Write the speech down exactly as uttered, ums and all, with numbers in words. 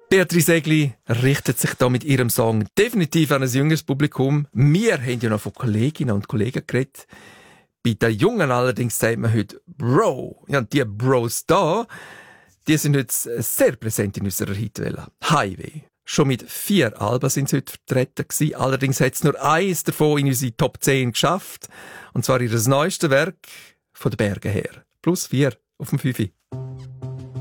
Beatrice Egli richtet sich da mit ihrem Song definitiv an ein jüngeres Publikum. Wir haben ja noch von Kolleginnen und Kollegen geredet. Bei den Jungen allerdings sagt man heute Bro. Ja, und die Bros da, die sind heute sehr präsent in unserer Hitwelle. Highway. Schon mit vier Alben sind sie heute vertreten gewesen. Allerdings hat es nur eins davon in unsere Top zehn geschafft. Und zwar ihr neuestes Werk von den Bergen her. Plus vier auf dem Fünfi.